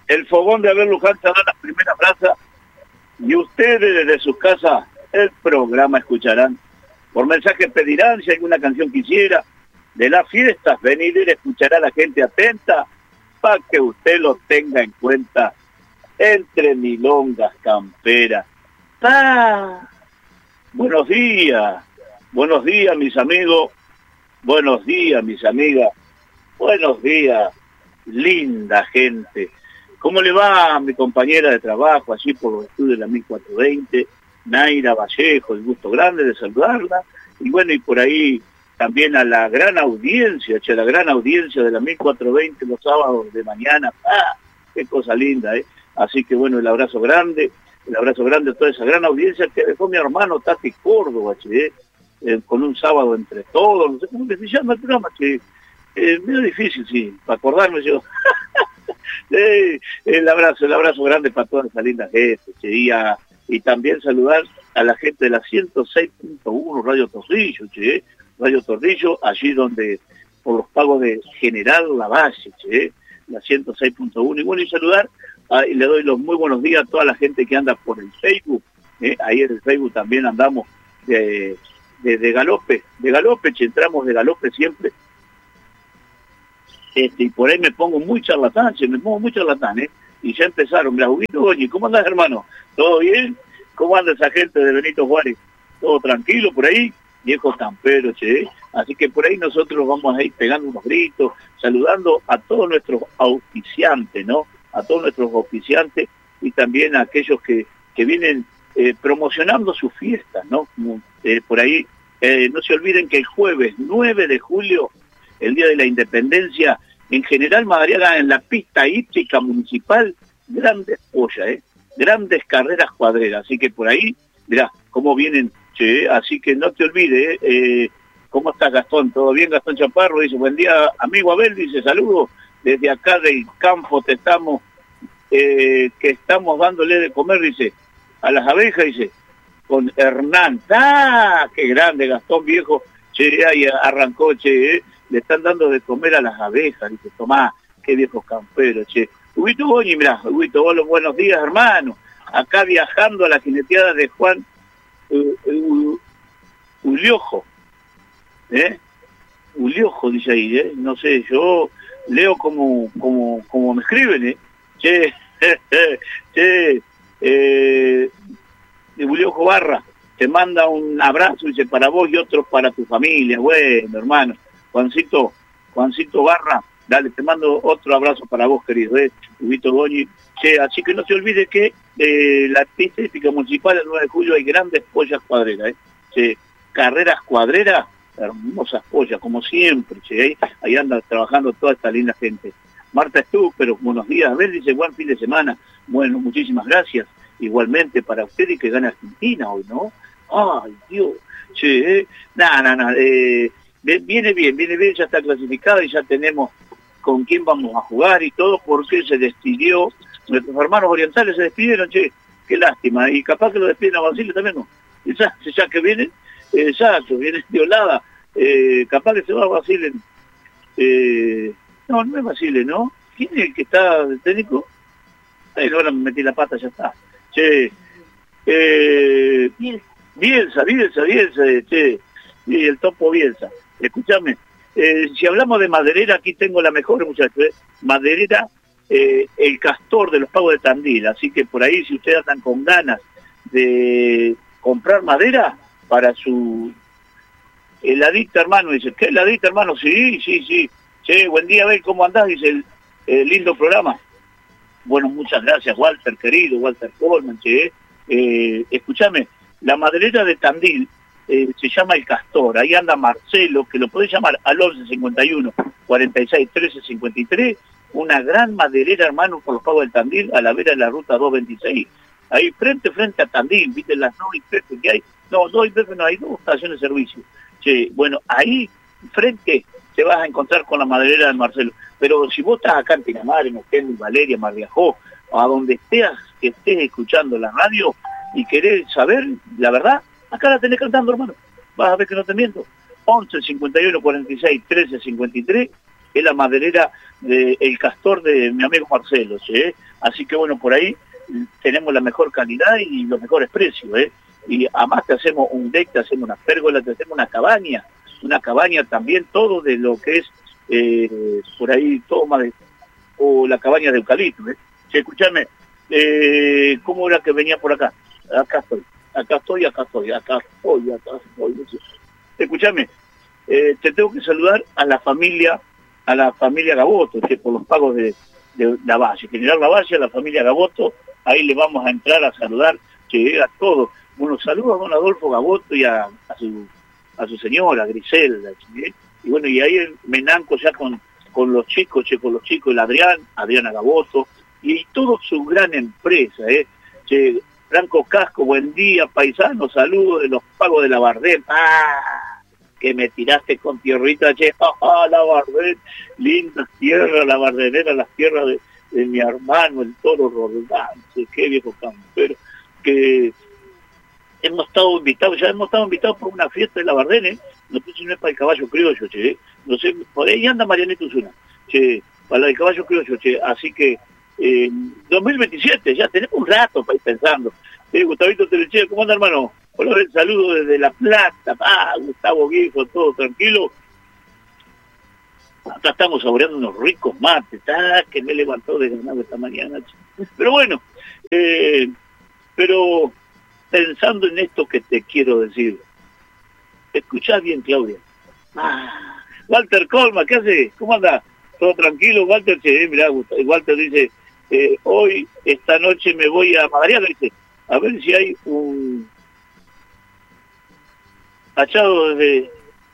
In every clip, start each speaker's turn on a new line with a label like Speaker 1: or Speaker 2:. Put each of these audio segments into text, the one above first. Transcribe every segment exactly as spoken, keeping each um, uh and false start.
Speaker 1: el fogón de Abel Luján se da la primera brasa y ustedes desde sus casas el programa escucharán. Por mensaje pedirán si alguna canción quisiera. De las fiestas venideras escuchará a la gente atenta para que usted lo tenga en cuenta. Entre milongas camperas. ¡Ah! Buenos días, buenos días mis amigos, buenos días mis amigas, buenos días, linda gente. ¿Cómo le va a mi compañera de trabajo allí por los estudios de la mil cuatrocientos veinte, Naira Vallejo? El gusto grande de saludarla. Y bueno, y por ahí también a la gran audiencia, a la gran audiencia de la mil cuatrocientos veinte los sábados de mañana. ¡Ah! Qué cosa linda, ¿eh? Así que bueno, el abrazo grande, el abrazo grande a toda esa gran audiencia que dejó mi hermano Tati Córdoba, che, eh, con un sábado entre todos, no sé cómo que se llama el programa, che, eh, medio difícil, sí, para acordarme yo. eh, el abrazo, el abrazo grande para toda esa linda gente, che, y, a, y también saludar a la gente de la ciento seis punto uno Radio Torrillo, che, Radio Torrillo, allí donde, por los pagos de General Lavalle, che, la ciento seis punto uno, y bueno, y saludar, ah, y le doy los muy buenos días a toda la gente que anda por el Facebook, eh, ahí en el Facebook también andamos de, de, de galope, de galope, che, entramos de galope siempre, este, y por ahí me pongo muy charlatán, che, me pongo muy charlatán, eh, y ya empezaron, mira, Huguito Goñi, ¿cómo andás, hermano? ¿Todo bien? ¿Cómo anda esa gente de Benito Juárez? ¿Todo tranquilo por ahí? Viejo campero, che, así que por ahí nosotros vamos a ir pegando unos gritos, saludando a todos nuestros auspiciantes, ¿no? A todos nuestros auspiciantes y también a aquellos que, que vienen eh, promocionando sus fiestas, ¿no? Como, eh, por ahí, eh, no se olviden que el jueves nueve de julio, el Día de la Independencia, en General Madariaga, en la pista hípica municipal, grandes pollas, ¿eh? Grandes carreras cuadreras, así que por ahí, mirá, cómo vienen. Che, así que no te olvides, eh, ¿cómo estás, Gastón? ¿Todo bien, Gastón Chaparro? Dice, buen día, amigo Abel, dice, saludos, desde acá del campo te estamos, eh, que estamos dándole de comer, dice, a las abejas, dice, con Hernán. ¡Ah! ¡Qué grande, Gastón, viejo! Che, ahí arrancó, che, eh, le están dando de comer a las abejas, dice, tomá, qué viejos camperos, che. Huguito Goñi, mirá, Huguito, vos los buenos días, hermano, acá viajando a la jineteada de Juan Uh, uh, Uliojo, ¿eh? Uliojo dice ahí, ¿eh? No sé, yo leo como como como me escriben, ¿eh? Che, che, eh, Uliojo Barra, te manda un abrazo, dice, para vos y otros para tu familia. Bueno, hermano, Juancito, Juancito Barra, dale, te mando otro abrazo para vos, querido, ¿eh? Huguito Goñi. Che, así que no se olvide que eh, la pista hípica municipal el nueve de julio hay grandes pollas cuadreras, ¿eh? Che, carreras cuadreras, hermosas pollas, como siempre, che, ahí, ahí anda trabajando toda esta linda gente. Marta estuvo, pero buenos días, a ver, dice, buen fin de semana. Bueno, muchísimas gracias, igualmente para usted y que gane Argentina hoy, ¿no? Ay, Dios, che, eh, nada, nada, eh, viene bien, viene bien, ya está clasificada y ya tenemos con quién vamos a jugar y todo, porque se despidió, nuestros hermanos orientales se despidieron, che, qué lástima, y capaz que lo despiden a Basile también, ¿no? Ya, ya que vienen, eh, exacto, vienen de Olada, eh, capaz que se va a Basile, eh, no, no es Basile, ¿no? ¿Quién es el que está de técnico? Ay, ahora me metí la pata, ya está, che, eh, Bielsa, Bielsa, Bielsa, che, y el topo Bielsa, escúchame. Eh, si hablamos de maderera, aquí tengo la mejor, muchachos, ¿eh? Maderera, eh, el Castor de los Pagos de Tandil, así que por ahí si ustedes están con ganas de comprar madera para su heladita, hermano, dice, ¿qué heladita, hermano? Sí, sí, sí, che, buen día, Abel, ¿cómo andás? Dice el, el lindo programa. Bueno, muchas gracias, Walter, querido, Walter Coleman, che, eh, escúchame, la maderera de Tandil, Eh, se llama El Castor, ahí anda Marcelo, que lo podés llamar al once cincuenta y uno cuarenta y seis trece cincuenta y tres, una gran maderera, hermano, por los Pagos del Tandil, a la vera de la ruta doscientos veintiséis, ahí frente frente a Tandil, viste las no I P F que hay, no, dos I P F no, hay dos estaciones de servicio, che, bueno, ahí frente te vas a encontrar con la maderera de Marcelo, pero si vos estás acá en Pinamar, en Oquendo, Valeria, Mar de Ajó, a donde estés, que estés escuchando la radio y querés saber la verdad, acá la tenés cantando, hermano. Vas a ver que no te miento. once cincuenta y uno cuarenta y seis trece cincuenta y tres. es la maderera de El Castor de mi amigo Marcelo, ¿sí? Así que bueno, por ahí tenemos la mejor calidad y los mejores precios, ¿eh? Y además te hacemos un deck, te hacemos una pérgola, te hacemos una cabaña, una cabaña también, todo de lo que es, eh, por ahí, todo más de, o la cabaña de eucalipto, ¿eh? Sí, escuchame, eh, ¿cómo era que venía por acá? Acá estoy, acá estoy, acá estoy, acá estoy, acá estoy. Escuchame, eh, te tengo que saludar a la familia, a la familia Gaboto, que por los pagos de, de Lavalle, General Lavalle, a la familia Gaboto, ahí le vamos a entrar a saludar, que a todos. Bueno, saludos a don Adolfo Gaboto y a, a su a su señora, Griselda, ¿sí? Y bueno, y ahí el Menanco ya con, con los chicos, che, con los chicos, el Adrián, Adriana Gaboto, y todo su gran empresa, ¿eh? Che, Franco Casco, buen día, paisano, saludos de los pagos de la Bardem. ¡Ah! Que me tiraste con tierrita, che, ¡ah, la Bardem! Lindas tierras, la Bardenera, las tierras de, de mi hermano, el Toro Roldán, che, qué viejo campero, que hemos estado invitados, ya hemos estado invitados por una fiesta de la Bardem, ¿eh? No sé si no es para el caballo criollo, che, no sé, por ahí anda Marianito Zuna, che, para el caballo criollo, che, así que eh, dos mil veintisiete, ya tenemos un rato para ir pensando. Eh, Gustavito Telechea, ¿cómo anda, hermano? Hola, el saludo desde La Plata, ah, Gustavo Guijo, todo tranquilo. Acá estamos saboreando unos ricos mates, ah, que me levantó de ganado esta mañana, che. Pero bueno, eh, pero pensando en esto que te quiero decir, escuchá bien, Claudia. Ah, Walter Colma, ¿qué hace? ¿Cómo anda? ¿Todo tranquilo, Walter? Che, mirá, Walter dice, eh, hoy, esta noche me voy a Madariaga, dice, a ver si hay un agachado desde...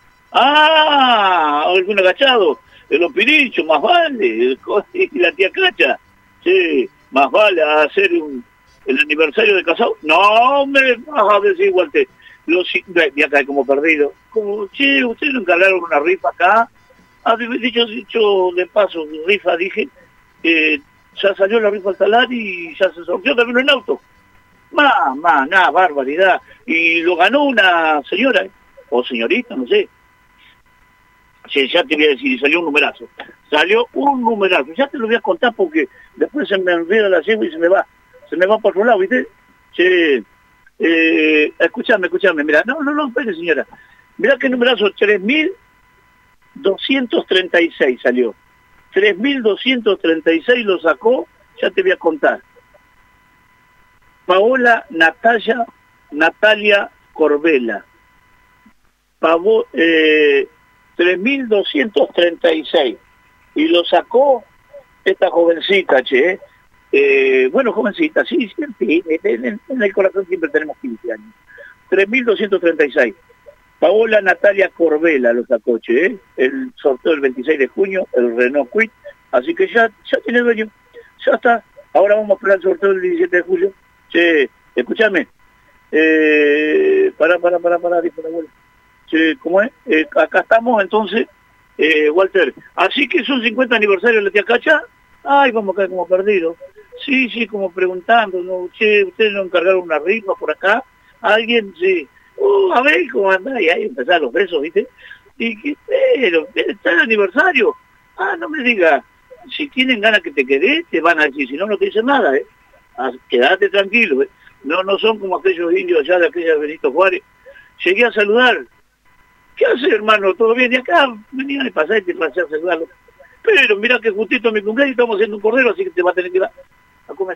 Speaker 1: ¡Ah! ¿Algún agachado? De los Pirichos, más vale. Y la tía Cacha. Sí, más vale hacer un... el aniversario de casado. No, me vas a decir, Walter. Los, ya cae como perdido. Como, che, ustedes no encargaron una rifa acá. Ah, dicho, dicho de paso, rifa, dije, eh, ya salió la rifa al salar y ya se sorteó también en auto. Más, más, nada, barbaridad. Y lo ganó una señora, ¿eh? O señorita, no sé. Sí, ya te voy a decir, salió un numerazo. Salió un numerazo. Ya te lo voy a contar porque después se me olvida la yegua y se me va. Se me va por otro lado, ¿viste? Sí. Eh, escúchame, escúchame, mira. No, no, no, espere, señora. Mirá qué numerazo, tres mil doscientos treinta y seis salió. tres mil doscientos treinta y seis lo sacó, ya te voy a contar. Paola Natalia, Natalia Corbela. Pavo, eh, tres mil doscientos treinta y seis. Y lo sacó esta jovencita, che. Eh, bueno, jovencita, sí, sí, en, en el corazón siempre tenemos quince años. tres mil doscientos treinta y seis. Paola Natalia Corbela lo sacó, che. ¿eh? El sorteo del veintiséis de junio, el Renault Kwid. Así que ya, ya tiene dueño. Ya está. Ahora vamos a esperar el sorteo del diecisiete de julio. Che, escúchame. Eh, para, para, para, para, dijo la abuela. Che, ¿cómo es? Eh, acá estamos, entonces, eh, Walter. Así que son cincuenta aniversarios de la tía Cacha. Ay, vamos a caer como perdidos. Sí, sí, como preguntando, ¿no? Che, ¿ustedes no encargaron una rifa por acá? ¿Alguien? Sí. Uh, a ver cómo anda. Y ahí empezaron los besos, ¿viste? Y que, pero, está el aniversario. Ah, no me digas. Si tienen ganas que te quedes, te van a decir. Si no, no te dicen nada, ¿eh? Ah, quédate tranquilo, ¿eh? No, no son como aquellos indios allá de aquella Benito Juárez. Llegué a saludar. ¿Qué hace, hermano? ¿Todo bien? Y acá venía de pasar y te pasé a saludarlo. Pero mira que justito en mi cumpleaños estamos haciendo un cordero, así que te va a tener que ir a, a comer.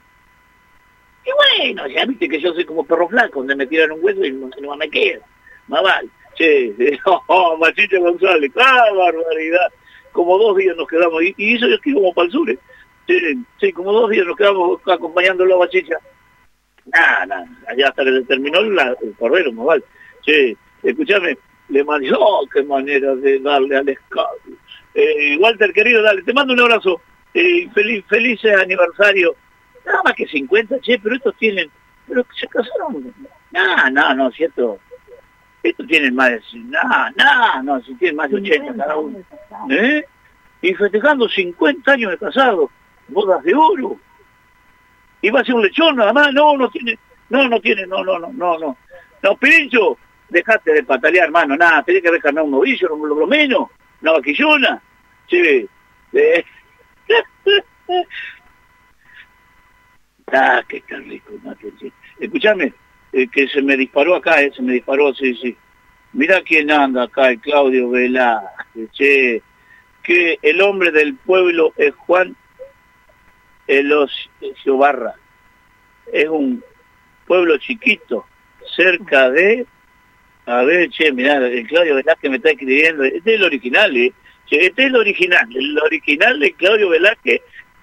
Speaker 1: Y bueno, ya viste que yo soy como perro flaco, donde me tiran un hueso y no, no me queda. Más vale. Che, oh, oh, Machito González, ¡ah, barbaridad! Como dos días nos quedamos, y, y eso yo estoy como para el sur, ¿eh? Sí, sí, como dos días nos quedamos acompañándolo a Bachicha. Nada, nada, allá hasta que se terminó la, el cordero, más vale. Che, escúchame, le mandé, oh, qué manera de darle al escabio. Eh, Walter, querido, dale, te mando un abrazo. Eh, feliz, feliz aniversario. Nada más que cincuenta, che, pero estos tienen... Pero se casaron... No, no, no, cierto. Estos tienen más de... No, no, no, si tienen más de ochenta cada uno. ¿Eh? Y festejando cincuenta años de casado. Bodas de oro. Iba a ser un lechón nada más. No, no tiene... No, no tiene, no, no, no, no, no. No, Pirincho, dejate de patalear, hermano. Nada, tenés que haber cargado un novillo, lo, lo menos. Una vaquillona. Che, eh, ah, qué tan rico, mate, che. Escuchame, eh, que se me disparó acá, eh, se me disparó, sí, sí. Mirá quién anda acá, el Claudio Velázquez, che, que el hombre del pueblo es Juan Elosio Barra. Es un pueblo chiquito, cerca de... A ver, che, mirá, el Claudio Velázquez me está escribiendo. Este es el original, ¿eh? Che, este es el original. El original de Claudio Velázquez,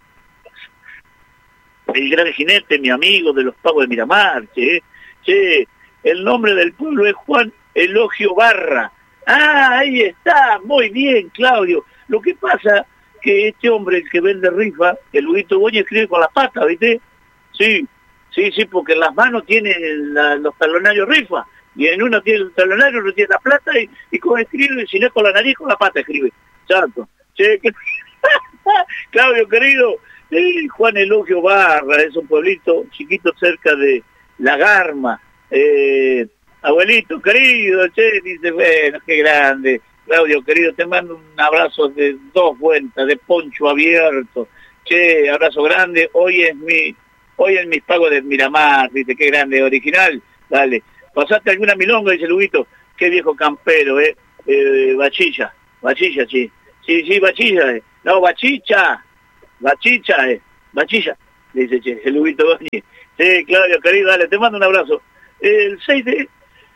Speaker 1: el gran jinete, mi amigo de los pagos de Miramar, che. Che, el nombre del pueblo es Juan Elogio Barra. Ah, ahí está, muy bien, Claudio. Lo que pasa que este hombre, el que vende rifa, el Huguito Boñi, escribe con las patas, ¿viste? Sí, sí, sí, porque en las manos tiene la, los talonarios rifa. Y en uno tiene el talonario, otro tiene la plata, y, y con escribe, si no es con la nariz, con la pata escribe. Santo. Che, que... Claudio, querido, eh, Juan Elogio Barra, es un pueblito chiquito cerca de La Garma. Eh, abuelito, querido, che, dice, bueno, qué grande. Claudio, querido, te mando un abrazo de dos vueltas, de poncho abierto. Che, abrazo grande. Hoy es mi, hoy es mis pagos de Miramar, dice, qué grande, original. Dale. ¿Pasaste alguna milonga? Dice Luguito. Qué viejo campero, ¿eh? eh bachilla, bachilla, sí. Sí, sí, bachilla, eh. No, bachicha, bachicha, eh. Bachilla, dice, che, el Luguito. Sí, Claudio, querido, dale, te mando un abrazo. El seis de...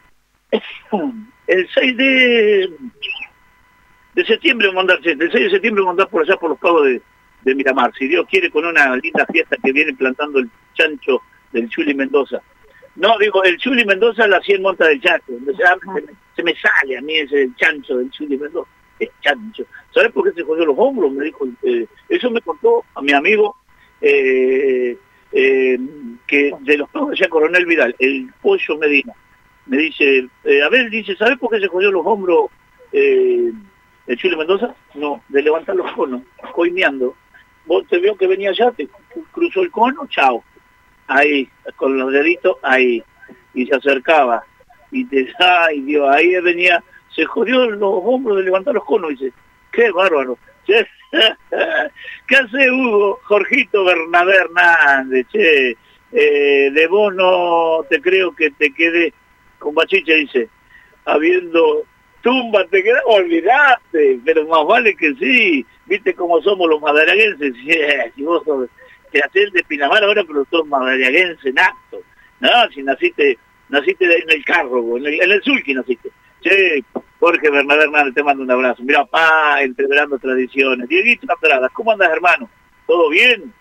Speaker 1: El seis de... De septiembre vamos a andar, el seis de septiembre vamos a andar por allá por los pagos de, de Miramar. Si Dios quiere, con una linda fiesta que viene plantando el chancho del Chuli Mendoza. No, digo, el Chuli Mendoza, la cien monta del chancho. O sea, se, me, se me sale a mí ese chancho del Chuli Mendoza. Es chancho. ¿Sabes por qué se jodió los hombros? Me dijo, eh, eso me contó a mi amigo, eh, eh, que de los pagos de Coronel Vidal, el Pollo Medina. Me dice, eh, a ver, dice, ¿sabes por qué se jodió los hombros eh, el Chuli Mendoza? No, de levantar los conos, coimeando. Vos te veo que venía allá, te cruzó el cono, chao. Ahí, con los deditos, ahí, y se acercaba, y te, ay Dios, ahí venía, se jodió los hombros de levantar los conos, dice, qué bárbaro, che, ¿qué hace Hugo? Jorgito Bernabé Hernández, che, eh, de vos no te creo que te quede con bachicha, dice, habiendo tumba te quedas, olvidaste, pero más vale que sí, viste cómo somos los madariaguenses, yeah, si vos sos... Te haces de Pinamar ahora, pero sos madariaguense nato. No, si naciste, naciste en el carro, en el, en el Sulki naciste. Che, Jorge Bernabé Hernández, te mando un abrazo. Mira, pa, entreverando tradiciones. Dieguito Andrada, ¿cómo andas, hermano? ¿Todo bien?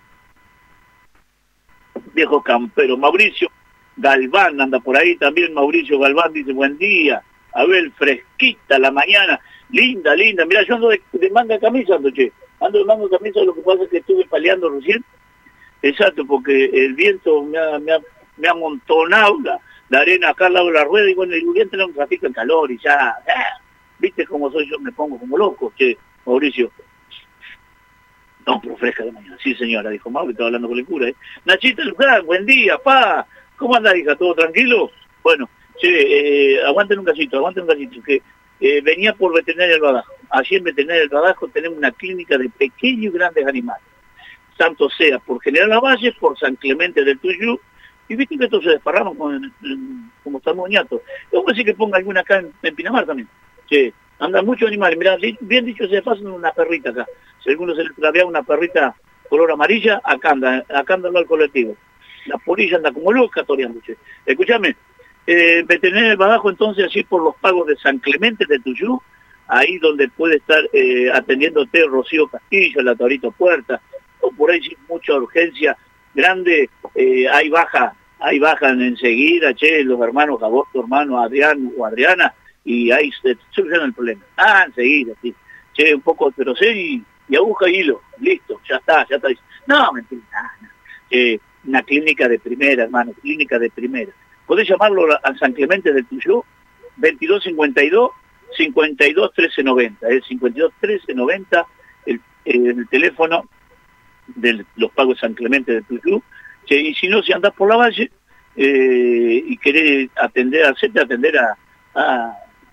Speaker 1: Viejo campero. Mauricio Galván anda por ahí también. Mauricio Galván dice, buen día. Abel, fresquita la mañana. Linda, linda. Mira, yo ando de, de manga de camisa, ando, che. Ando de manga de camisa, lo que pasa es que estuve paleando recién. Exacto, porque el viento me ha, me ha, me ha amontonado la, la arena acá al lado de la rueda, y bueno, el viento era un ratito en calor y ya, eh, viste cómo soy yo, me pongo como loco, che, Mauricio. No, pero fresca de mañana. Sí, señora, dijo Mau, que estaba hablando con el cura, ¿eh? Nachita Luján, buen día, pa. ¿Cómo andás, hija? ¿Todo tranquilo? Bueno, che, eh, aguanten un cachito, aguanten un cachito, que eh, venía por Veterinaria del Badajo. Allí en Veterinaria del Badajo tenemos una clínica de pequeños y grandes animales. Tanto sea por General Lavalle, por San Clemente del Tuyú, y viste que estos se desparraman con, como estamos ñatos. Vamos a decir que ponga alguna acá en, en Pinamar también. Che, andan muchos animales, mirá, bien dicho, se pasan una perrita acá. Si a alguno se le extravía una perrita color amarilla, acá anda, acá anda al colectivo. La polilla anda como loca toreando, che. Escúchame, eh, Veterinaria del Badajo, entonces, allí por los pagos de San Clemente del Tuyú, ahí donde puede estar eh, atendiéndote Rocío Castillo, la Torito Puerta, o por ahí sin mucha urgencia grande, eh, ahí baja, ahí bajan enseguida, che, los hermanos Gabor, tu hermano Adrián o Adriana, y ahí se soluciona el problema. Ah, enseguida, sí. Che, un poco de perocel y, y aguja y hilo, listo, ya está, ya está. No, mentira, no. Eh, una clínica de primera, hermano, clínica de primera. Podés llamarlo a San Clemente del Tuyú, veintidós cincuenta y dos, cincuenta y dos trece noventa, es cincuenta y dos trece noventa, el, el teléfono de los pagos de San Clemente de Tuyú, che, y si no, si andás por la Valle eh, y querés atender, hacerte atender a, a,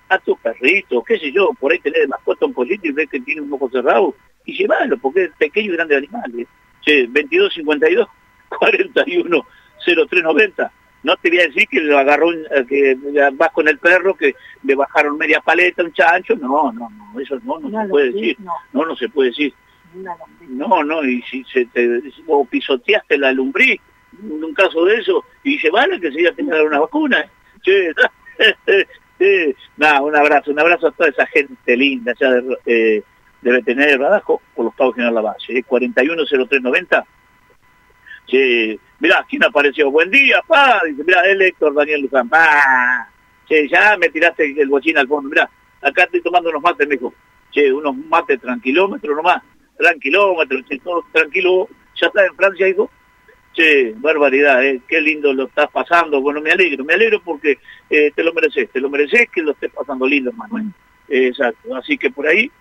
Speaker 1: a tu perrito, qué sé yo, por ahí tenés de mascota un pollito y ves que tiene un ojo cerrado, y llévalo, porque es pequeño y grande animal. ¿eh? Che, veintidós cincuenta y dos, cuarenta y uno, cero tres noventa. No te voy a decir que lo agarró, un, que vas con el perro, que le bajaron media paleta, un chancho, no, no, no, eso no, no, no se puede decir, no. no, no se puede decir. No, no, y si se te, o pisoteaste la lombriz, en un caso de eso, y se vale que se iba a tener una vacuna. ¿eh? Che, eh, nada, un abrazo, un abrazo a toda esa gente linda, ya de, eh, debe tener el Badajo, por los pagos General Lavalle, ¿eh? cuarenta y uno cero tres noventa. Che, mirá, ¿quién apareció? Buen día, pa, dice, mirá, el Héctor Daniel Luján, pa, che, ya me tiraste el bochín al fondo, mirá, acá estoy tomando unos mates, me dijo, che, unos mates tranquilómetros nomás, tranquilómetros, che, todo tranquilo, ya está en Francia, hijo, che, barbaridad, eh, qué lindo lo estás pasando, bueno, me alegro, me alegro porque eh, te lo mereces, te lo mereces que lo estés pasando lindo, Manuel, eh, exacto, así que por ahí,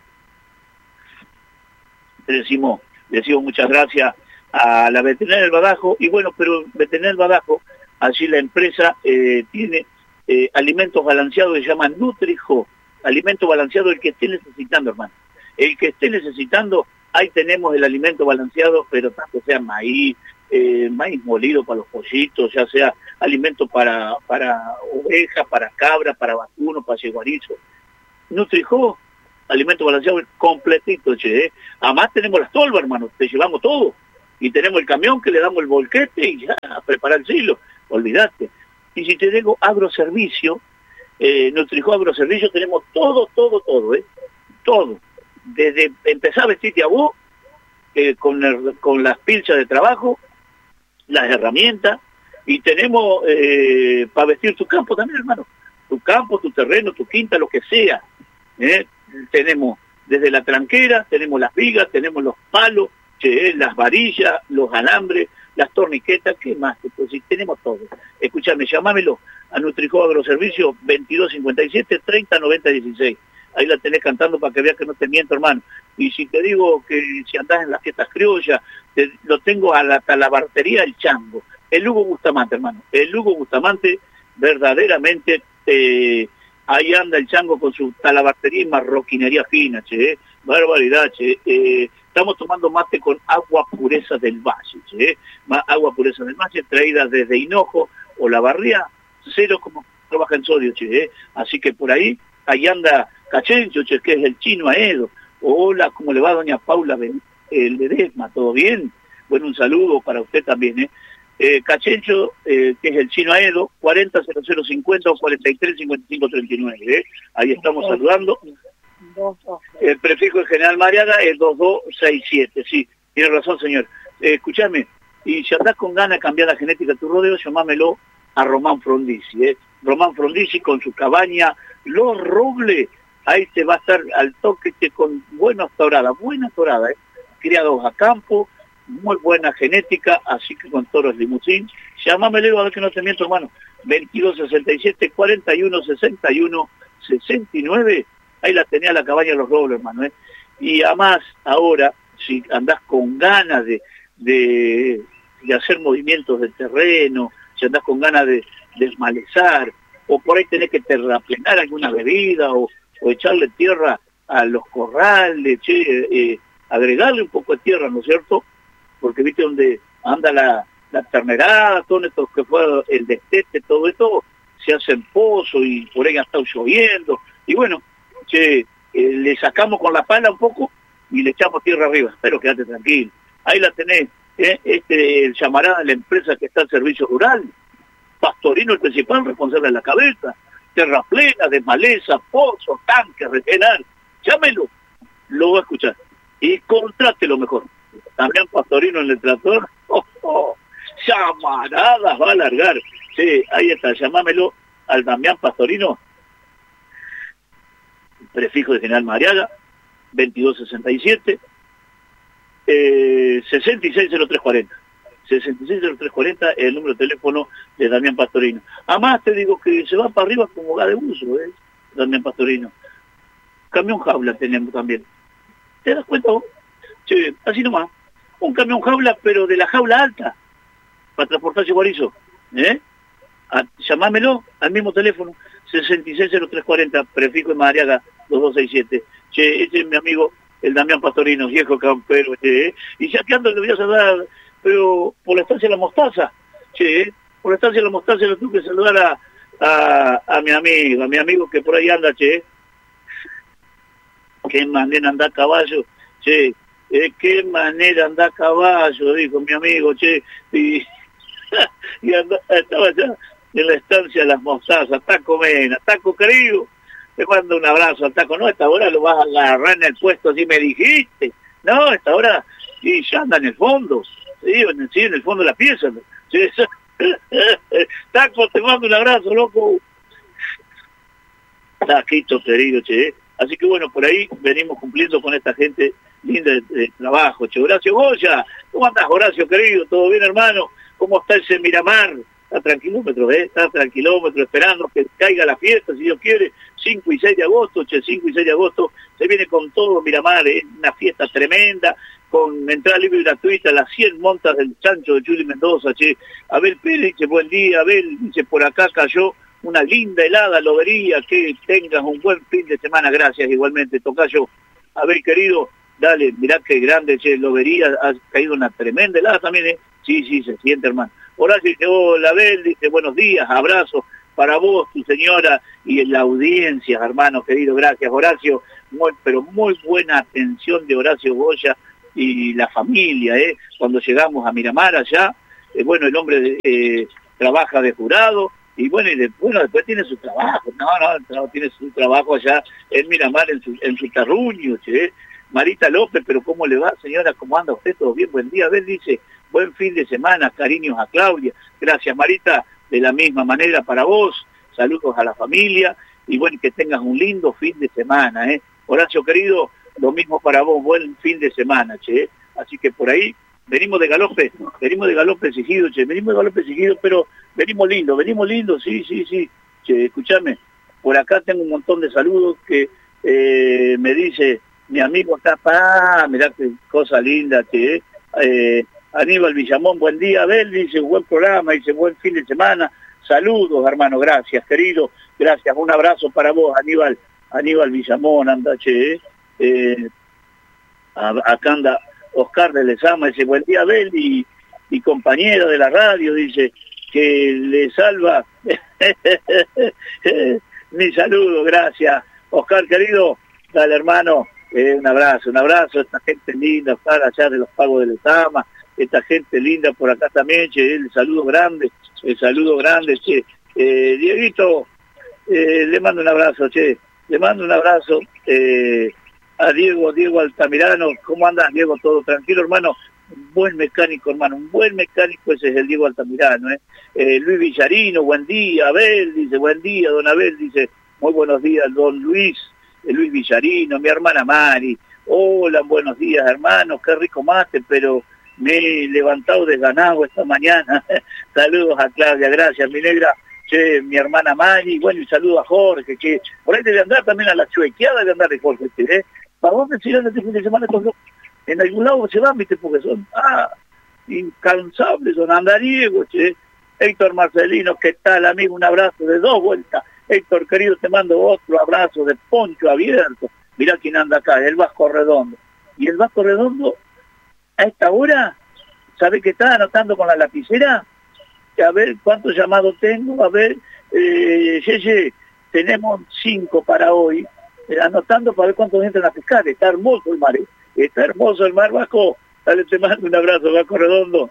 Speaker 1: te decimos, le decimos muchas gracias a la Veterinaria del Badajo, y bueno, pero Veterinaria del Badajo, allí la empresa eh, tiene eh, alimentos balanceados que se llaman Nutrijo, alimento balanceado el que esté necesitando, hermano. El que esté necesitando, ahí tenemos el alimento balanceado, pero tanto sea maíz, eh, maíz molido para los pollitos, ya sea alimento para, para ovejas, para cabras, para vacuno, para yeguarizo. Nutrijo, alimento balanceado completito, che, ¿eh? Además tenemos las tolvas, hermano, te llevamos todo. Y tenemos el camión que le damos el volquete y ya, a preparar el silo, olvidate. Y si te digo agroservicio, eh, Nutrijo Agroservicio, tenemos todo, todo, todo, ¿eh? Todo. Desde empezar a vestirte a vos, eh, con, el, con las pilchas de trabajo, las herramientas, y tenemos eh, para vestir tu campo también, hermano. Tu campo, tu terreno, tu quinta, lo que sea. ¿eh? Tenemos desde la tranquera, tenemos las vigas, tenemos los palos, Che, las varillas, los alambres, las torniquetas, ¿qué más? Pues si tenemos todo. Escuchame, llamámelo a Nutrijo Agroservicio veintidós cincuenta y siete, treinta noventa dieciséis. Ahí la tenés cantando para que veas que no te miento, hermano. Y si te digo que si andás en las fiestas criollas, te, lo tengo a la talabartería El Chango. El Hugo Bustamante, hermano. El Hugo Bustamante, verdaderamente, eh, ahí anda el Chango con su talabartería y marroquinería fina, che, ¿eh? Barbaridad, che. Eh, Estamos tomando mate con agua pureza del valle, ¿sí? Agua pureza del valle traída desde Hinojo o La Barría, cero como trabaja en sodio, ¿sí? Así que por ahí, ahí anda Cachencho, ¿sí? Que es el chino Aedo. Hola, ¿cómo le va doña Paula el Ledesma? ¿Todo bien? Bueno, un saludo para usted también, ¿eh? eh Cachencho, eh, que es el chino Aedo, cuarenta cero cero cincuenta o cuarenta y tres cincuenta y cinco treinta y nueve, ¿eh? Ahí estamos saludando. El prefijo de General Mariaga es dos dos seis siete, sí, tiene razón, señor. Eh, escúchame, y si andás con ganas de cambiar la genética de tu rodeo, llamámelo a Román Frondizi, ¿eh? Román Frondizi con su cabaña Los Robles, ahí te va a estar al toque te, con buenas toradas, buena torada, ¿eh? Criados a campo, muy buena genética, así que con toros limusín, llamámelo a ver que no te miento, hermano, veintidós sesenta y siete, cuarenta y uno sesenta y uno sesenta y nueve. Ahí la tenía la cabaña de Los Robles, hermano, ¿eh? Y además, ahora, si andás con ganas de, de, de hacer movimientos de terreno, si andás con ganas de desmalezar, o por ahí tenés que terraplenar alguna bebida, o, o echarle tierra a los corrales, che, eh, agregarle un poco de tierra, ¿no es cierto? Porque viste donde anda la, la ternerada, todo esto que fue el destete, todo esto, se hacen pozos y por ahí ha estado lloviendo, y bueno, che, eh, le sacamos con la pala un poco y le echamos tierra arriba, pero quédate tranquilo. Ahí la tenés, ¿eh? Este, el llamará de la empresa que está en servicio rural, Pastorino el principal, responsable de la cabeza, tierra plena, de maleza, pozo, tanque, regenerar, llámelo, lo va a escuchar. Y contrátelo mejor. También Pastorino en el tractor, oh, oh, llamaradas va a alargar. Sí, ahí está, llamámelo al Damián Pastorino, prefijo de General Mariaga, veintidós sesenta y siete, eh, sesenta y seis cero tres cuarenta. sesenta y seis cero tres cuarenta es el número de teléfono de Damián Pastorino. Además te digo que se va para arriba como gas de uso, ¿eh? Damián Pastorino. Camión jaula tenemos también. ¿Te das cuenta vos? Sí, así nomás. Un camión jaula, pero de la jaula alta, para transportar yeguarizo, ¿eh? a, llamámelo al mismo teléfono, sesenta y seis cero tres cuarenta, prefijo en Madariaga dos dos seis siete. Che, este es mi amigo, el Damián Pastorino, viejo campero, che, ¿eh? Y ya que ando le voy a saludar, pero por la estancia de la Mostaza, che, ¿eh? Por la estancia de la Mostaza le tuve que saludar a, a, a mi amigo, a mi amigo que por ahí anda, che, qué manera anda a caballo, che, eh, qué manera anda a caballo, dijo mi amigo, che, y, y anda, estaba allá en la estancia de las Mostazas, Taco Mena, Taco querido, te mando un abrazo al Taco, no, a esta hora lo vas a agarrar en el puesto, así me dijiste, no, a esta hora, y ya anda en el fondo, sí, en, sí, en el fondo de la pieza, sí, Taco, te mando un abrazo, loco, Taquito querido, che, así que bueno, por ahí venimos cumpliendo con esta gente linda de, de trabajo, che, Horacio Goya, ¿cómo andás, Horacio querido? ¿Todo bien, hermano? ¿Cómo está ese Miramar? Está tranquilómetro, ¿eh? Está tranquilómetro, esperando que caiga la fiesta, si Dios quiere, cinco y seis de agosto, che, cinco y seis de agosto, se viene con todo Miramar, ¿eh? Una fiesta tremenda, con entrada libre y gratuita, las cien montas del chancho de Juli Mendoza, che. Abel Pérez dice, buen día, Abel, dice, por acá cayó una linda helada lobería, que tengas un buen fin de semana, gracias, igualmente, tocayo. Abel, querido, dale, mirá qué grande, che, lobería, ha caído una tremenda helada también, ¿eh? Sí, sí, se siente, hermano. Horacio dice, hola, Abel, dice, buenos días, abrazos para vos, tu señora, y en la audiencia, hermano querido, gracias, Horacio, muy, pero muy buena atención de Horacio Goya y la familia, ¿eh? Cuando llegamos a Miramar allá, eh, bueno, el hombre eh, trabaja de jurado, y bueno, y de, bueno, después tiene su trabajo, no, no, no, tiene su trabajo allá en Miramar, en su, en su terruño, ¿eh? Marita López, pero ¿cómo le va, señora? ¿Cómo anda usted? ¿Todo bien? Buen día. Abel dice, buen fin de semana, cariños a Claudia. Gracias, Marita, de la misma manera para vos. Saludos a la familia y bueno, que tengas un lindo fin de semana, ¿eh? Horacio querido, lo mismo para vos, buen fin de semana, che. Así que por ahí venimos de galope, venimos de galope exigido, che, venimos de galope exigido, pero venimos lindo, venimos lindo, sí, sí, sí. Che, escúchame, por acá tengo un montón de saludos que eh, me dice mi amigo acá, pa, mirá qué cosa linda, che, eh, Aníbal Villamón, buen día, Abel, dice, buen programa, dice, buen fin de semana, saludos, hermano, gracias, querido, gracias, un abrazo para vos, Aníbal, Aníbal Villamón, anda, che, eh, acá anda Oscar de Lezama, dice, buen día, Abel, y, y compañero de la radio, dice, que le salva, mi saludo, gracias, Oscar, querido, dale, hermano, eh, un abrazo, un abrazo, esta gente linda, Oscar, allá de los Pagos de Lezama, esta gente linda por acá también, che, el saludo grande, el saludo grande, che, eh, Dieguito, eh, le mando un abrazo, che, le mando un abrazo eh, a Diego, Diego Altamirano, ¿cómo andas, Diego? ¿Todo tranquilo, hermano? Un buen mecánico, hermano, un buen mecánico, ese es el Diego Altamirano, eh. eh Luis Villarino, buen día, Abel, dice, buen día, don Abel, dice, muy buenos días, don Luis, eh, Luis Villarino, mi hermana Mari, hola, buenos días, hermanos, qué rico mate, pero me he levantado desganado esta mañana. Saludos a Claudia, gracias, mi negra, che, mi hermana Mari, bueno, y saludo a Jorge, que por ahí debe andar también a la chuequeada, debe andar de Jorge, ¿eh? ¿Para dónde se irán este fin de semana estos locos? En algún lado se van, viste, porque son, ah, incansables, son andariegos, che. Héctor Marcelino, ¿qué tal, amigo? Un abrazo de dos vueltas. Héctor, querido, te mando otro abrazo de poncho abierto. Mirá quién anda acá, el Vasco Redondo. Y el Vasco Redondo, a esta hora, ¿sabe que está anotando con la lapicera? A ver cuántos llamados tengo, a ver, eh, Yeye, tenemos cinco para hoy, eh, anotando para ver cuántos entran a pescar. Está hermoso el mar, ¿eh? Está hermoso el mar, Vasco. Dale, te mando un abrazo, Vasco Redondo.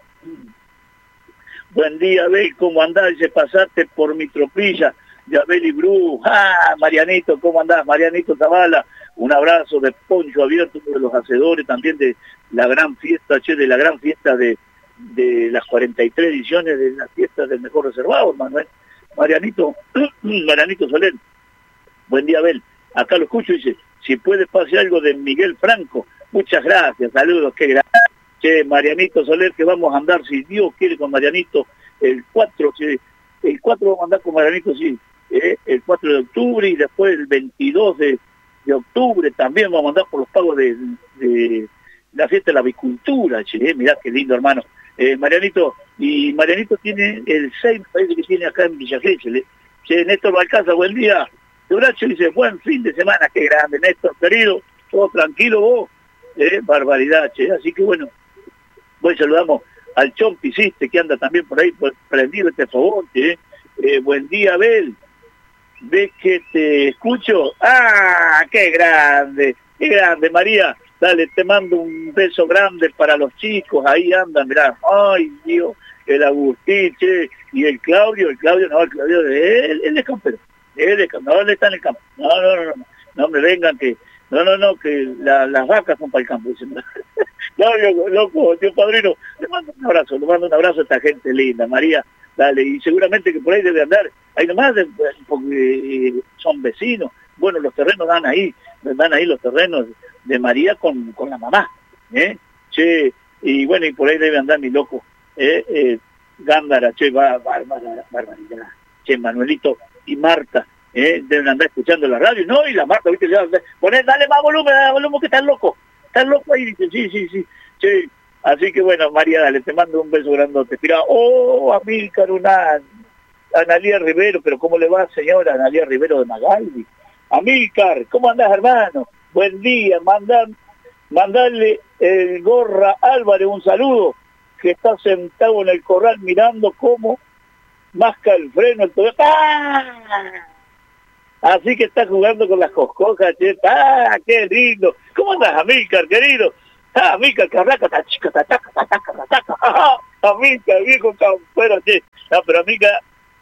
Speaker 1: Buen día, Abel, ¿cómo andás? Dice, pasaste por mi tropilla de Abel y Bru. ¡Ah, Marianito, cómo andás? Marianito Zavala, un abrazo de poncho abierto, uno de los hacedores también de la gran fiesta, che, de la gran fiesta de, de las cuarenta y tres ediciones de la fiesta del mejor reservado, Manuel. Marianito, Marianito Soler, buen día, Abel. Acá lo escucho, dice, si puede pase algo de Miguel Franco. Muchas gracias, saludos, qué gracias. Che, Marianito Soler, que vamos a andar, si Dios quiere, con Marianito, el cuatro, che, el cuatro vamos a andar con Marianito, sí, eh, el cuatro de octubre, y después el veintidós de, de octubre también vamos a andar por los pagos de, de la fiesta de la avicultura, che, eh, mirá qué lindo, hermano. eh, Marianito, y Marianito tiene el seis, me parece que tiene acá en Villa Gesell. Che, Néstor Balcaza, buen día. Duracho dice, buen fin de semana, qué grande, Néstor, querido, todo tranquilo vos, eh, barbaridad, che, así que bueno, hoy saludamos al Chompi Siste, que anda también por ahí, por, prendido este favor, eh, eh, buen día, Abel, ves que te escucho, ah, qué grande, qué grande, María, dale, te mando un beso grande para los chicos, ahí andan, mirá, ay, Dios, el Agustín, che, y el Claudio, el Claudio, no, el Claudio, él, él es campero, él, es, no, él está en el campo, no, no, no, no, no me vengan que, no, no, no, que la, las vacas son para el campo, dicen, no, yo, loco, tío padrino, le mando un abrazo, le mando un abrazo a esta gente linda, María, dale, y seguramente que por ahí debe andar, hay nomás, de, porque eh, son vecinos, bueno, los terrenos dan ahí, dan ahí los terrenos de María con, con la mamá, ¿eh? Che, y bueno, y por ahí debe andar mi loco, eh, eh, Gándara, che, va, barbaridad, barbaridad, che, Manuelito y Marta, eh, deben andar escuchando la radio, no, y la Marta, viste, ya, poné, dale más volumen, dale volumen, que estás loco, estás loco ahí, dice, sí, sí, sí, che, así que bueno, María, dale, te mando un beso grandote, mira, oh, Amílcar, una, Analía Rivero, pero ¿cómo le va, señora Analía Rivero de Magaldi? Amílcar, ¿cómo andás, hermano? Buen día, mandan, mandarle el Gorra Álvarez un saludo, que está sentado en el corral mirando cómo masca el freno el Toyota. ¡Ah! Así que está jugando con las coscojas, che. ¡Ah, qué lindo! ¿Cómo andas, Amílcar, querido? ¡Ah, Amílcar, carraca, tachica, tataca, tataca, tataca! ¡Ah, Amílcar, viejo campero, che! No, pero Amílcar,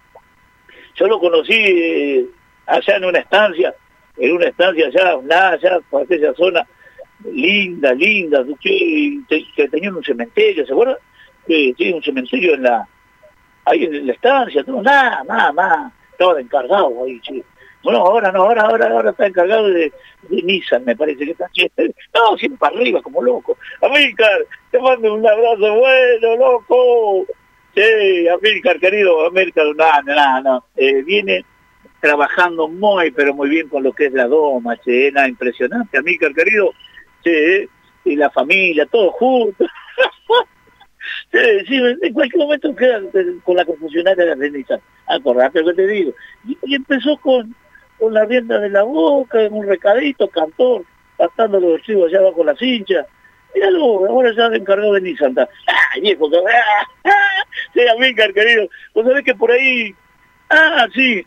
Speaker 1: yo lo conocí eh, allá en una estancia, en una estancia allá, nada, allá por aquella zona, linda, linda, que, que tenían un cementerio, ¿se acuerdan? Que tiene un cementerio en la, ahí en la estancia, no, nada, nada, nada, estaba encargado ahí, che. Bueno, ahora no, ahora, ahora, ahora está encargado de, de Nissan, me parece que está, che. No, siempre para arriba, como loco. Amílcar, te mando un abrazo bueno, loco. Sí, Amílcar, querido, Amílcar, no, no, no, eh, viene trabajando muy, pero muy bien con lo que es la doma, che, nada, impresionante, Amílcar, querido, che, y la familia, todos juntos. Sí, sí, en cualquier momento queda con la confusionaria de Nissan, acordate lo que te digo. Y, y empezó con, con la rienda de la boca, en un recadito, cantor, cantando los chivos allá abajo las hinchas. Míralo, ahora ya encargado de Nissan. ¡Ah, viejo! ¡Ah! ¡Ah! Sí, Amílcar, querido. Vos sabés que por ahí... Ah, sí.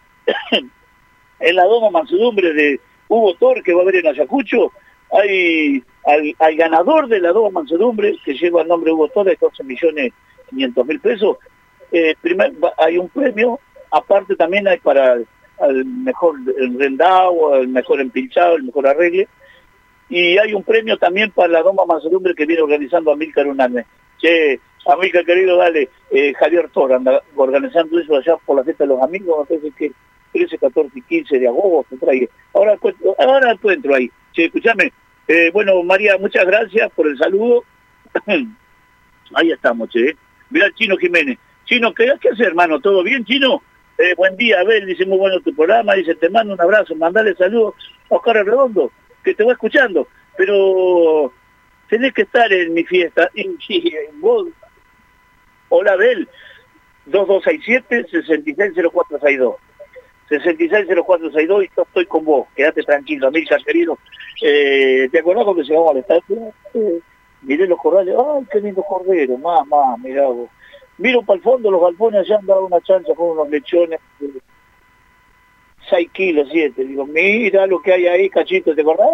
Speaker 1: En la doma mansedumbre de Hugo Tor, que va a haber en Ayacucho, hay al, al ganador de la doma mansedumbre, que lleva el nombre Hugo Tor, de doce millones quinientos mil pesos. Eh, primer, hay un premio, aparte también hay para el mejor rendado, el mejor empilchado, el mejor arregle. Y hay un premio también para la doma mansedumbre que viene organizando Amílcar Unanme. Che, Amílcar, querido, dale, eh, Javier Tor anda organizando eso allá por la fiesta de los amigos, me parece que trece, catorce y quince de agosto, por ahí. Ahora, ahora encuentro ahí. Che, escúchame, eh, bueno, María, muchas gracias por el saludo. Ahí estamos, che. Mirá el Chino Jiménez. Chino, ¿qué, qué hace, hermano? ¿Todo bien, Chino? Eh, buen día, Abel, dice, muy bueno tu programa, dice, te mando un abrazo, mandale saludos a Oscar Redondo, que te va escuchando, pero tenés que estar en mi fiesta. Y, y, vos, hola, Abel, dos dos seis siete, seis seis cero cuatro seis dos. sesenta y seis cero cuatro seis dos y yo estoy con vos, quédate tranquilo, Amílcar, querido. Eh, ¿Te acordás cuando llegamos al estadio? Eh, miré los corrales, ay, qué lindo cordero, más, más, mirá vos. Miro para el fondo, los galpones allá han dado una chancha con unos lechones de seis kilos, siete. Digo, mira lo que hay ahí, cachito, ¿te acordás?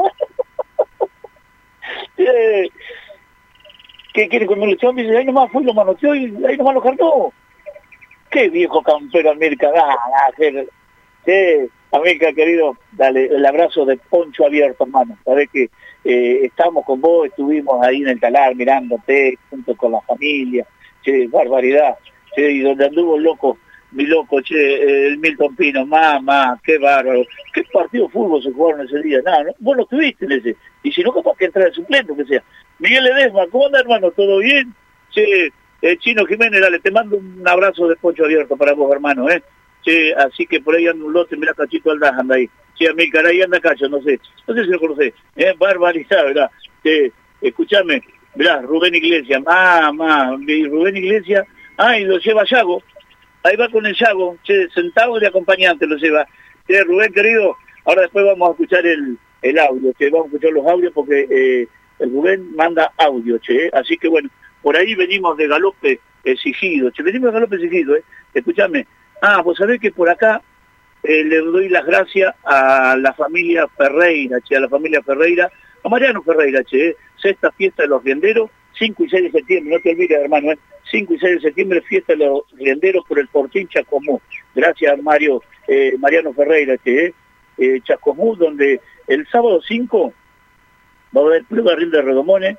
Speaker 1: eh, ¿Qué quiere con un lechón? Dice, ahí nomás fue, lo manoteó y ahí nomás lo cargó. Qué viejo campero, Amílcar. Ah, ah, qué... Sí, Amílcar, querido, dale el abrazo de poncho abierto, hermano. Sabés que eh, estamos con vos, estuvimos ahí en el talar mirándote, junto con la familia. Che, barbaridad. Che, y donde anduvo el loco, mi loco, che, eh, el Milton Pino, mamá, qué bárbaro. ¿Qué partido de fútbol se jugaron ese día? Nada, ¿no? Vos lo estuviste en ese. Y si no, capaz que entrar el suplente, que sea. Miguel Ledesma, ¿cómo anda, hermano? ¿Todo bien? Che, eh, Chino Jiménez, dale, te mando un abrazo de poncho abierto para vos, hermano, ¿eh? Che, así que por ahí anda un lote, mira Cachito Aldaz anda ahí. Che, Amílcar, ahí anda Cacho, no sé, no sé si lo conocés, eh, barbaridad, ¿verdad? Che, escúchame, Mirá, Rubén Iglesias, mamá, Rubén Iglesias, ah, y lo lleva Yago, ahí va con el Yago, che, sentado de acompañante lo lleva. Che, Rubén querido, ahora después vamos a escuchar el, el audio, che, vamos a escuchar los audios porque eh, el Rubén manda audio, che, así que bueno, por ahí venimos de galope exigido, che, venimos de galope exigido, eh, escuchame, ah, vos sabés que por acá eh, le doy las gracias a la familia Ferreira, che, a la familia Ferreira, a Mariano Ferreira, che, eh, sexta fiesta de los rienderos, cinco y seis de septiembre, no te olvides, hermano, eh, cinco y seis de septiembre, fiesta de los rienderos por el Fortín Chascomú. Gracias, Mario, eh, Mariano Ferreira, che, eh, eh, Chascomú, donde el sábado cinco va a haber prueba de rienda de redomones,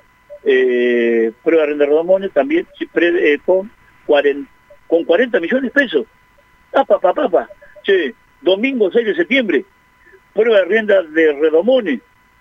Speaker 1: eh, prueba de rienda de redomones también pre, eh, con, cuarenta, con cuarenta millones de pesos. Papa, papa, papa. Che, domingo seis de septiembre, prueba de rienda de redomones,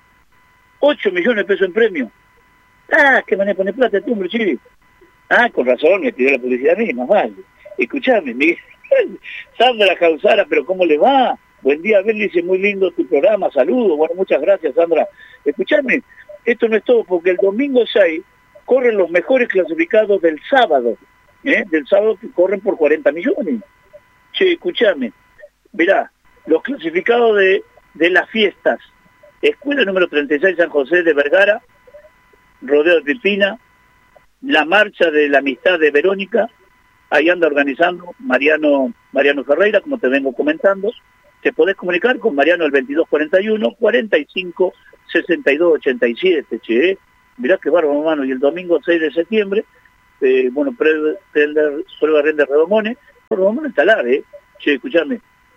Speaker 1: ocho millones de pesos en premio. Ah, que manera poner plata, tú, hombre, chivi. Ah, con razón, me pidió la publicidad a mí, más vale. Escuchame, Miguel. Sandra Causara, pero ¿cómo le va? Buen día, Bélice, muy lindo tu programa, saludos. Bueno, muchas gracias, Sandra. Escuchame, esto no es todo, porque el domingo seis corren los mejores clasificados del sábado, ¿eh? Del sábado que corren por cuarenta millones. Che, escuchame, mirá, los clasificados de, de las fiestas, Escuela número treinta y seis San José de Vergara, Rodeo de Pipina, la marcha de la amistad de Verónica, ahí anda organizando Mariano Mariano Ferreira, como te vengo comentando. Te podés comunicar con Mariano el veintidós cuarenta y uno, cuarenta y cinco, sesenta y dos, ochenta y siete, che, ¿eh? Mirá qué bárbaro, hermano, y el domingo seis de septiembre, eh, bueno, prueba de renta de Redomones, Redomones talar, ¿eh? Che, escuchame,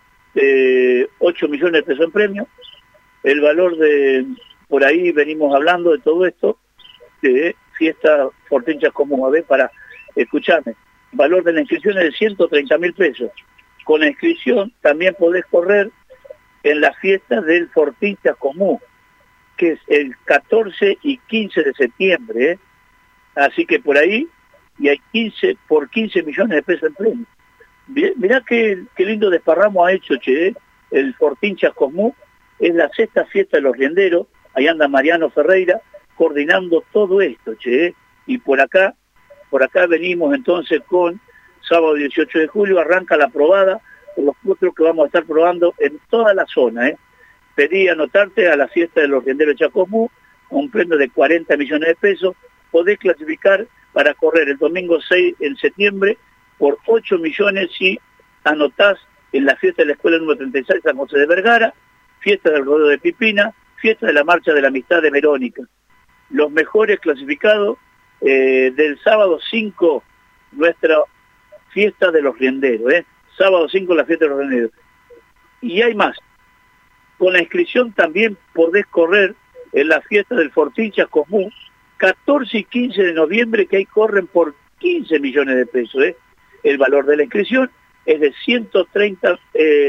Speaker 1: eh, ocho millones de pesos en premio, el valor de, por ahí venimos hablando de todo esto, de fiesta Fortín Chascomú, a ver, para, escuchame, valor de la inscripción es de ciento treinta mil pesos. Con la inscripción también podés correr en las fiestas del Fortín Chascomú, que es el catorce y quince de septiembre, ¿eh? Así que por ahí, y hay quince por quince millones de pesos en premio. Mirá qué, qué lindo desparramo ha hecho, che, ¿eh? El Fortín Chascomú es la sexta fiesta de los rienderos, ahí anda Mariano Ferreira, coordinando todo esto, che, ¿eh? Y por acá, por acá venimos entonces con sábado dieciocho de julio, arranca la probada, por los potros que vamos a estar probando en toda la zona, ¿eh? Pedí anotarte a la fiesta de los rienderos de Chascomú, un premio de cuarenta millones de pesos, podés clasificar para correr el domingo seis en septiembre por ocho millones si anotás en la fiesta de la Escuela número treinta y seis San José de Vergara, fiesta del Rodeo de Pipina, fiesta de la Marcha de la Amistad de Verónica. Los mejores clasificados eh, del sábado cinco, nuestra fiesta de los rienderos, ¿eh? Sábado cinco la fiesta de los rienderos. Y hay más. Con la inscripción también podés correr en la fiesta del Fortín Chascomú, catorce y quince de noviembre, que ahí corren por quince millones de pesos, ¿eh? El valor de la inscripción es de ciento treinta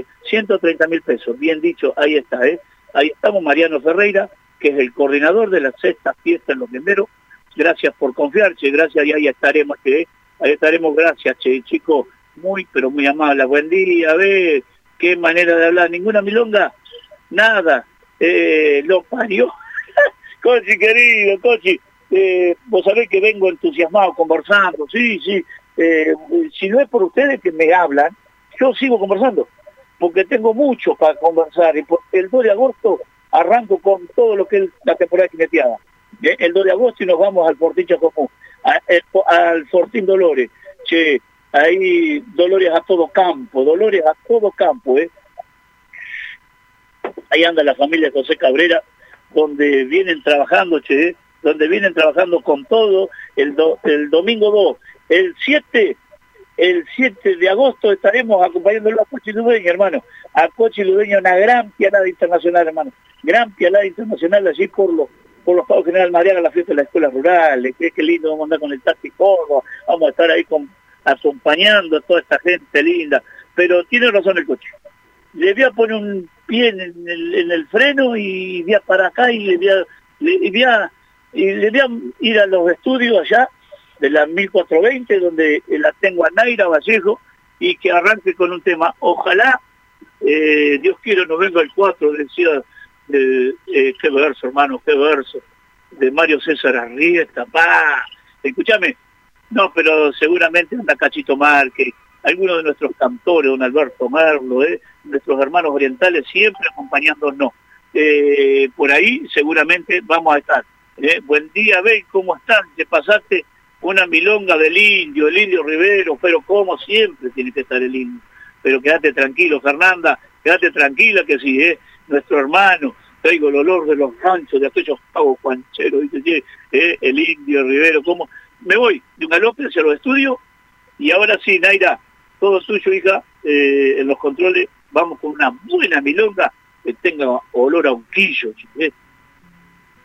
Speaker 1: mil pesos. Bien dicho, ahí está, ¿eh? Ahí estamos, Mariano Ferreira, que es el coordinador de la sexta fiesta en los rienderos. Gracias por confiar, che, gracias, y ahí estaremos, che, ahí estaremos, gracias, che, chico, muy, pero muy amable. Buen día, ve, qué manera de hablar, ninguna milonga, nada, eh, lo parió. Cochi, querido, Cochi, eh, vos sabés que vengo entusiasmado conversando, sí, sí, eh, si no es por ustedes que me hablan, yo sigo conversando, porque tengo mucho para conversar, y por el dos de agosto arranco con todo lo que es la temporada jineteada. El dos de agosto y nos vamos al Fortín Chascomú, al Fortín Dolores, che, ahí Dolores a todo campo, Dolores a todo campo, ¿eh? Ahí anda la familia José Cabrera, donde vienen trabajando, che, donde vienen trabajando con todo, el, do, el domingo dos, el siete, el siete de agosto estaremos acompañándolo a Cochi Ludeño, hermano, a Cochi Ludeño, una gran pialada internacional, hermano, gran pialada internacional allí por los por los pagos General Mariana, la fiesta de la escuela rural, qué, qué lindo, vamos a andar con el taxi Córdoba, vamos a estar ahí con, acompañando a toda esta gente linda, pero tiene razón el coche. Le voy a poner un pie en el, en el freno y voy a para acá y le voy a, le, voy a, y le voy a ir a los estudios allá de la mil cuatrocientos veinte, donde la tengo a Naira Vallejo, y que arranque con un tema. Ojalá, eh, Dios quiera, nos venga el cuatro, decía, eh, eh, qué verso, hermano, qué verso. de Mario César Arrieta, pa, escúchame, no, pero seguramente anda Cachito Márquez, algunos de nuestros cantores, don Alberto Merlo, ¿eh? Nuestros hermanos orientales siempre acompañándonos. Eh, por ahí seguramente vamos a estar. ¿eh? Buen día, Ben, ¿cómo están? Te pasaste una milonga del Indio, el Indio Rivero, pero como siempre tiene que estar el Indio. Pero quédate tranquilo, Fernanda, quédate tranquila que sí, ¿eh? Nuestro hermano, traigo el olor de los ranchos, de aquellos pavos cuancheros, ¿viste? ¿eh? El Indio Rivero, ¿cómo? Me voy de un galope hacia los estudios y ahora sí, Naira, todo tuyo, hija, eh, en los controles, vamos con una buena milonga que tenga olor a un quillo, ¿eh?